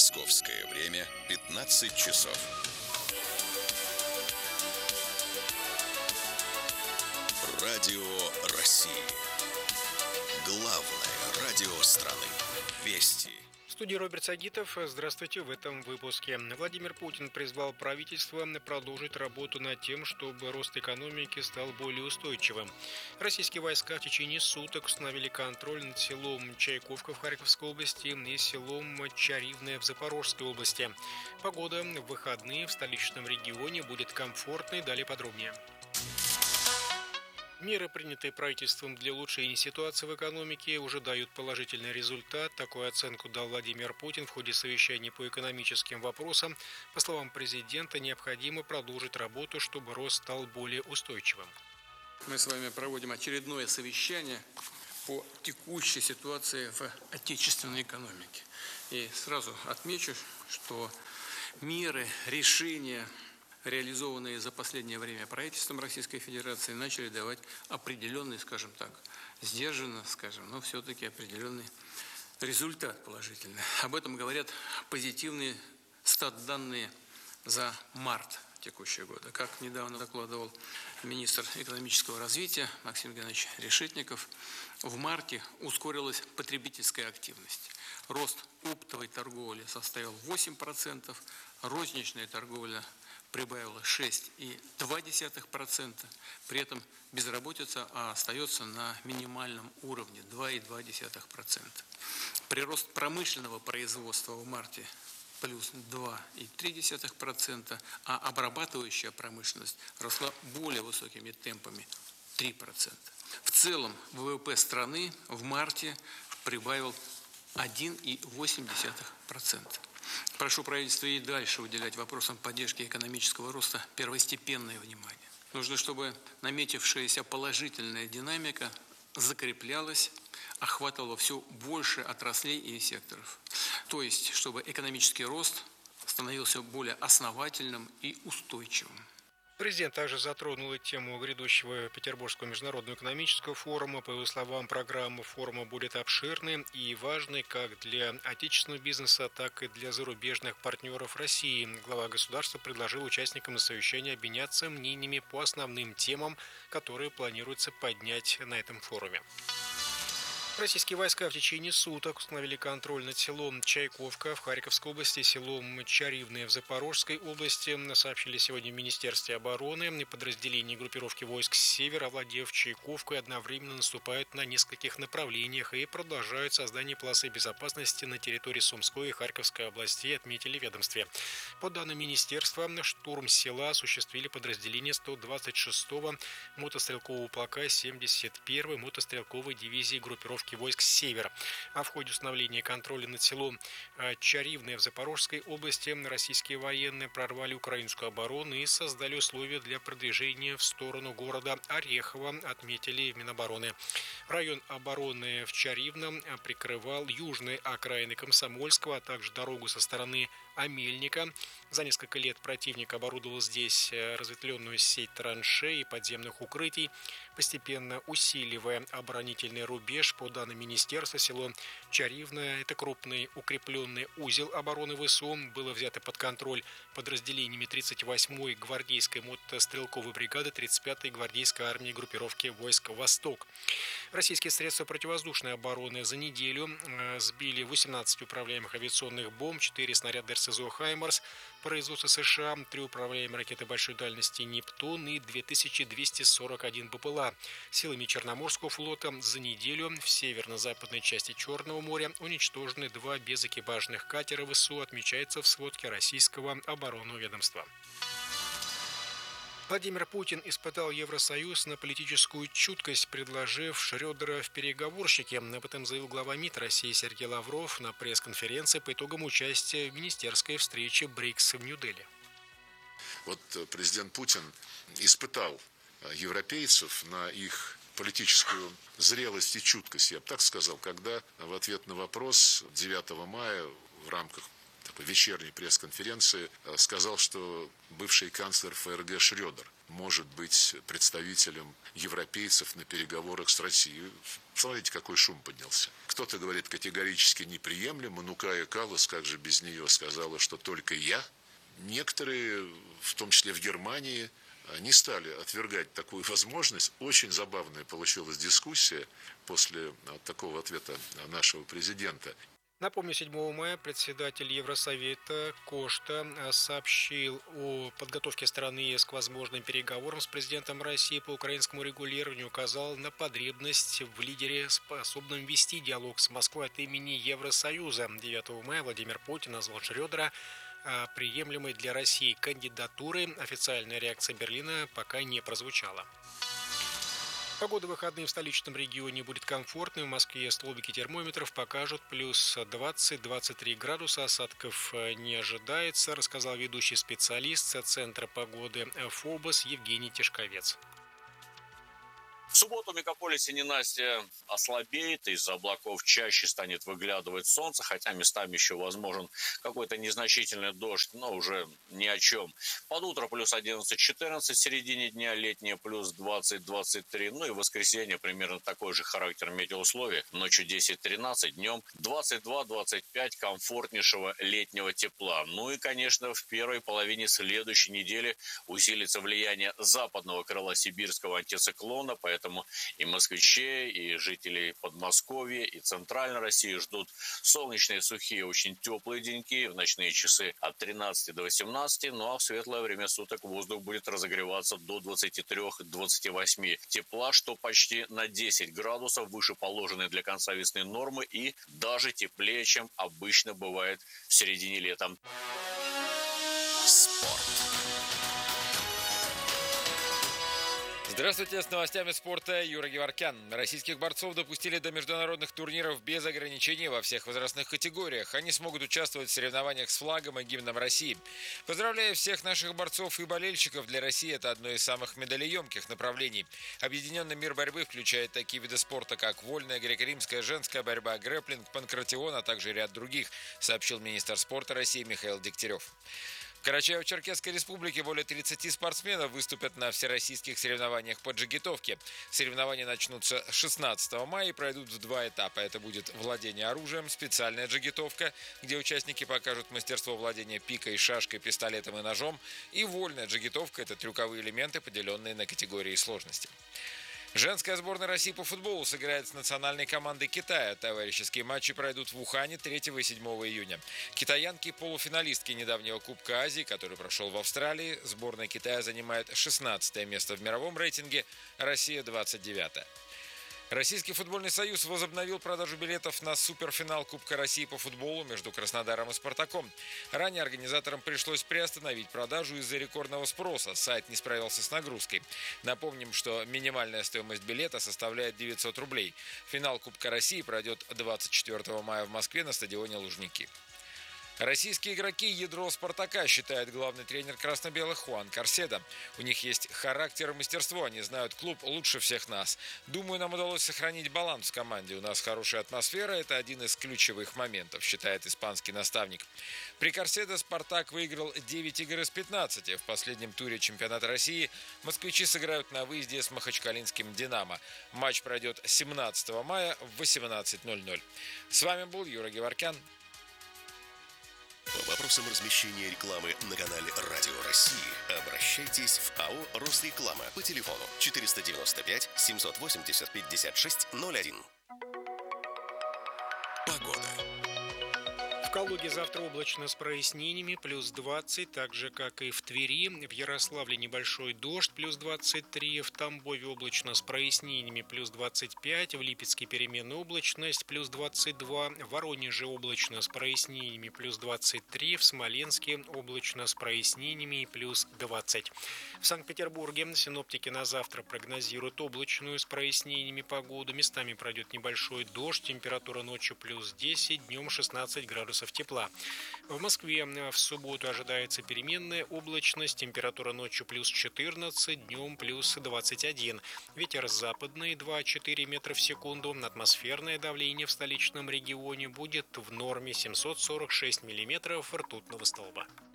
Московское время 15 часов. Радио России. Главное радио страны. Вести. В студии Роберт Сагитов. Здравствуйте. В этом выпуске. Владимир Путин призвал правительство продолжить работу над тем, чтобы рост экономики стал более устойчивым. Российские войска в течение суток установили контроль над селом Чайковка в Харьковской области и селом Чаривное в Запорожской области. Погода в выходные в столичном регионе будет комфортной. Далее подробнее. Меры, принятые правительством для улучшения ситуации в экономике, уже дают положительный результат. Такую оценку дал Владимир Путин в ходе совещания по экономическим вопросам. По словам президента, необходимо продолжить работу, чтобы рост стал более устойчивым. Мы с вами проводим очередное совещание по текущей ситуации в отечественной экономике. И сразу отмечу, что меры, решения, реализованные за последнее время правительством Российской Федерации, начали давать определенный, скажем так, сдержанно, но все-таки определенный результат положительный. Об этом говорят позитивные стат-данные за март текущего года. Как недавно докладывал министр экономического развития Максим Геннадьевич Решетников, в марте ускорилась потребительская активность. Рост оптовой торговли составил 8%, розничная торговля прибавила 6,2%, при этом безработица остается на минимальном уровне 2,2%. Прирост промышленного производства в марте плюс 2,3%, а обрабатывающая промышленность росла более высокими темпами 3%. В целом ВВП страны в марте прибавил 1,8%. Прошу правительство и дальше уделять вопросам поддержки экономического роста первостепенное внимание. Нужно, чтобы наметившаяся положительная динамика закреплялась, охватывала все больше отраслей и секторов. То есть, чтобы экономический рост становился более основательным и устойчивым. Президент также затронул и тему грядущего Петербургского международного экономического форума. По его словам, программа форума будет обширной и важной как для отечественного бизнеса, так и для зарубежных партнеров России. Глава государства предложил участникам на совещании обменяться мнениями по основным темам, которые планируется поднять на этом форуме. Российские войска в течение суток установили контроль над селом Чайковка в Харьковской области, селом Чаривное в Запорожской области. Сообщили сегодня в Министерстве обороны. Подразделения группировки войск с севера, овладев Чайковкой, одновременно наступают на нескольких направлениях и продолжают создание полосы безопасности на территории Сумской и Харьковской областей, отметили в ведомстве. По данным министерства, штурм села осуществили подразделения 126-го мотострелкового полка 71-й мотострелковой дивизии группировки войск с севера. А в ходе установления контроля над селом Чаривное в Запорожской области российские военные прорвали украинскую оборону и создали условия для продвижения в сторону города Орехово, отметили в Минобороны. Район обороны в Чаривном прикрывал южные окраины Комсомольского, а также дорогу со стороны Амельника. За несколько лет противник оборудовал здесь разветвленную сеть траншей и подземных укрытий, постепенно усиливая оборонительный рубеж. По данным министерства, село Чаривное – это крупный укрепленный узел обороны ВСУ, было взято под контроль подразделениями 38-й гвардейской мотострелковой бригады 35-й гвардейской армии группировки войск «Восток». Российские средства противовоздушной обороны за неделю сбили 18 управляемых авиационных бомб, 4 снаряда РСЗО «Хаймарс» производства США, 3 управляемые ракеты большой дальности «Нептун» и 2241 БПЛА. Силами Черноморского флота за неделю в северно-западной части Черного моря уничтожены 2 безэкипажных катера ВСУ, отмечается в сводке российского оборонного ведомства. Владимир Путин испытал Евросоюз на политическую чуткость, предложив Шрёдера в переговорщики. Об этом заявил глава МИД России Сергей Лавров на пресс-конференции по итогам участия в министерской встрече БРИКС в Нью-Дели. Вот президент Путин испытал европейцев на их политическую зрелость и чуткость, я бы так сказал, когда в ответ на вопрос 9 мая в рамках такой вечерней пресс-конференции сказал, что бывший канцлер ФРГ Шрёдер может быть представителем европейцев на переговорах с Россией. Смотрите, какой шум поднялся. Кто-то говорит категорически неприемлемо. Ну, Кая Каллас, как же без нее, сказала, что только я. Некоторые, в том числе в Германии, не стали отвергать такую возможность. Очень забавная получилась дискуссия после такого ответа нашего президента. Напомню, 7 мая председатель Евросовета Кошта сообщил о подготовке страны ЕС к возможным переговорам с президентом России по украинскому регулированию, указал на потребность в лидере, способном вести диалог с Москвой от имени Евросоюза. 9 мая Владимир Путин назвал Шрёдера приемлемой для России кандидатуры. Официальная реакция Берлина пока не прозвучала. Погода в выходные в столичном регионе будет комфортной. В Москве столбики термометров покажут плюс 20-23 градуса. Осадков не ожидается, рассказал ведущий специалист Центра погоды ФОБОС Евгений Тишковец. В субботу в мегаполисе ненастье ослабеет, из-за облаков чаще станет выглядывать солнце, хотя местами еще возможен какой-то незначительный дождь, но уже ни о чем. Под утро плюс 11-14, в середине дня летнее плюс 20-23, ну и в воскресенье примерно такой же характер метеоусловий, ночью 10-13, днем 22-25 комфортнейшего летнего тепла. Ну и, конечно, в первой половине следующей недели усилится влияние западного крыла сибирского антициклона, поэтому и москвичей, и жителей Подмосковья, и Центральной России ждут солнечные, сухие, очень теплые деньки, в ночные часы от 13 до 18, ну а в светлое время суток воздух будет разогреваться до 23-28 тепла, что почти на 10 градусов выше положенной для конца весны нормы и даже теплее, чем обычно бывает в середине лета. Спорт. Здравствуйте, с новостями спорта Юра Геворкян. Российских борцов допустили до международных турниров без ограничений во всех возрастных категориях. Они смогут участвовать в соревнованиях с флагом и гимном России. Поздравляю всех наших борцов и болельщиков. Для России это одно из самых медалеемких направлений. Объединенный мир борьбы включает такие виды спорта, как вольная, греко-римская, женская борьба, грэпплинг, панкратион, а также ряд других, сообщил министр спорта России Михаил Дегтярев. В Карачаево-Черкесской республике более 30 спортсменов выступят на всероссийских соревнованиях по джигитовке. Соревнования начнутся 16 мая и пройдут в 2 этапа. Это будет владение оружием, специальная джигитовка, где участники покажут мастерство владения пикой, шашкой, пистолетом и ножом, и вольная джигитовка – это трюковые элементы, поделенные на категории сложности. Женская сборная России по футболу сыграет с национальной командой Китая. Товарищеские матчи пройдут в Ухане 3 и 7 июня. Китаянки – полуфиналистки недавнего Кубка Азии, который прошел в Австралии. Сборная Китая занимает 16 место в мировом рейтинге, Россия – 29-е. Российский футбольный союз возобновил продажу билетов на суперфинал Кубка России по футболу между Краснодаром и Спартаком. Ранее организаторам пришлось приостановить продажу из-за рекордного спроса. Сайт не справился с нагрузкой. Напомним, что минимальная стоимость билета составляет 900 рублей. Финал Кубка России пройдет 24 мая в Москве на стадионе Лужники. Российские игроки ядро «Спартака», считает главный тренер красно-белых Хуан Карседо. У них есть характер и мастерство, они знают клуб лучше всех нас. Думаю, нам удалось сохранить баланс в команде. У нас хорошая атмосфера, это один из ключевых моментов, считает испанский наставник. При Карседо «Спартак» выиграл 9 игр из 15. В последнем туре чемпионата России москвичи сыграют на выезде с махачкалинским «Динамо». Матч пройдет 17 мая в 18:00. С вами был Юра Геворкян. По вопросам размещения рекламы на канале Радио России обращайтесь в АО «Росреклама» по телефону 495 780 5601. Погода. В Калуге завтра облачно с прояснениями, плюс 20, так же, как и в Твери. В Ярославле небольшой дождь, плюс 23. В Тамбове облачно с прояснениями, плюс 25. В Липецке переменная облачность, плюс 22. В Воронеже облачно с прояснениями, плюс 23. В Смоленске облачно с прояснениями, плюс 20. В Санкт-Петербурге синоптики на завтра прогнозируют облачную с прояснениями погоду. Местами пройдет небольшой дождь, температура ночью плюс 10, днем 16 градусов тепла. В Москве в субботу ожидается переменная облачность, температура ночью плюс 14, днем плюс 21. Ветер западный 2-4 метра в секунду. Атмосферное давление в столичном регионе будет в норме 746 миллиметров ртутного столба.